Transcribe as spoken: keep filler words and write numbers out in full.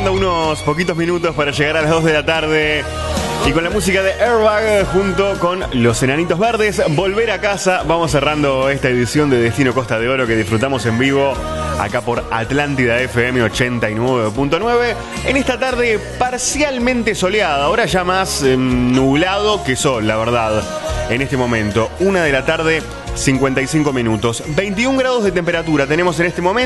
faltando unos poquitos minutos para llegar a las dos de la tarde. Y con la música de Airbag junto con Los Enanitos Verdes, Volver a Casa. Vamos cerrando esta edición de Destino Costa de Oro que disfrutamos en vivo acá por Atlántida F M ochenta y nueve punto nueve. En esta tarde parcialmente soleada, ahora ya más eh, nublado que sol, la verdad. En este momento, una de la tarde, cincuenta y cinco minutos. veintiún grados de temperatura tenemos en este momento.